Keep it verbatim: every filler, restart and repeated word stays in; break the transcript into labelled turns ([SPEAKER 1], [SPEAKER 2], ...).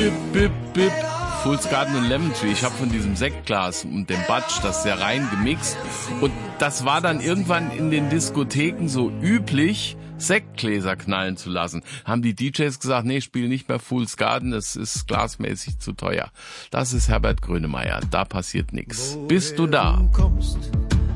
[SPEAKER 1] bip, bip, bip. Fool's Garden und Lemon Tree. Ich habe von diesem Sektglas und dem Batsch das sehr rein gemixt. Und das war dann irgendwann in den Diskotheken so üblich, Sektgläser knallen zu lassen. Haben die D Js gesagt, nee, spiel nicht mehr Fool's Garden, das ist glasmäßig zu teuer. Das ist Herbert Grönemeyer, da passiert nichts. Bist du da?